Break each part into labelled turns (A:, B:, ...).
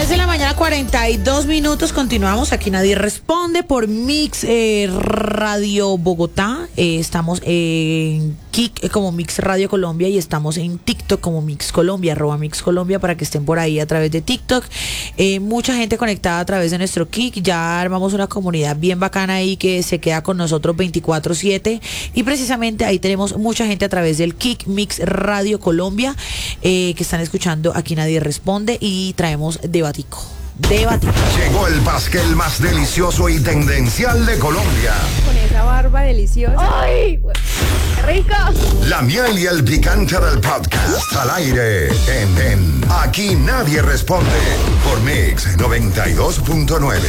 A: 10:42 a.m. Continuamos. Aquí nadie responde por Mix Radio Bogotá. Estamos en Kik como Mix Radio Colombia y estamos en TikTok como Mix Colombia, @Mix Colombia, para que estén por ahí a través de TikTok. Mucha gente conectada a través de nuestro Kik. Ya armamos una comunidad bien bacana ahí que se queda con nosotros 24/7 y precisamente ahí tenemos mucha gente a través del Kik Mix Radio Colombia que están escuchando Aquí Nadie Responde y traemos debatico.
B: Llegó el pastel más delicioso y tendencial de Colombia.
C: Con esa barba deliciosa. ¡Ay! ¡Qué rico!
B: La miel y el picante del podcast al aire en Aquí Nadie Responde por Mix 92.9.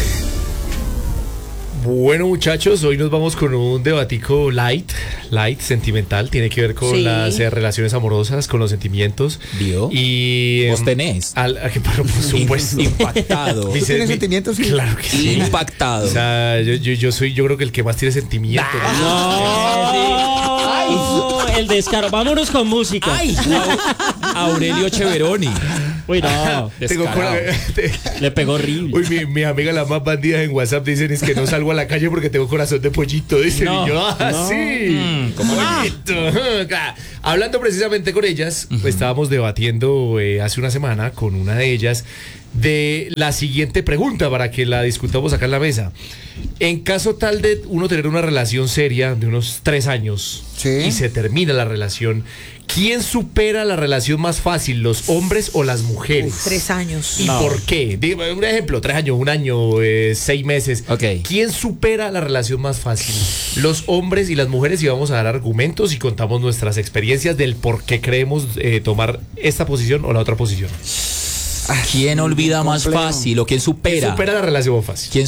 D: Bueno, muchachos, hoy nos vamos con un debatico light, sentimental. Tiene que ver con las relaciones amorosas, con los sentimientos.
E: ¿Vio?
D: Y
E: ¿Vos tenés?
D: Por supuesto.
E: Impactado.
F: ¿Tú tienes sentimientos?
D: Claro que sí.
E: Impactado.
D: O sea, yo creo que el que más tiene sentimientos.
G: No, el descaro. Vámonos con música.
E: ¡Ay! Aurelio Cheveroni.
G: Uy, no. Le pegó horrible.
D: Uy, mi amiga la más bandida en WhatsApp dicen es que no salgo a la calle porque tengo corazón de pollito, dice.
G: No,
D: y yo,
G: no.
D: Sí. Pollito. Hablando precisamente con ellas, estábamos debatiendo hace una semana con una de ellas de la siguiente pregunta para que la discutamos acá en la mesa. En caso tal de uno tener una relación seria de unos 3 años y se termina la relación, ¿quién supera la relación más fácil, los hombres o las mujeres?
A: 3 años.
D: ¿Y por qué? Dime un ejemplo, 3 años, 1 año, 6 meses.
E: Okay.
D: ¿Quién supera la relación más fácil? Los hombres y las mujeres, y vamos a dar argumentos y contamos nuestras experiencias del por qué creemos tomar esta posición o la otra posición.
E: ¿Quién olvida más fácil o quién supera?
D: ¿Quién supera la relación más fácil?
E: ¿Quién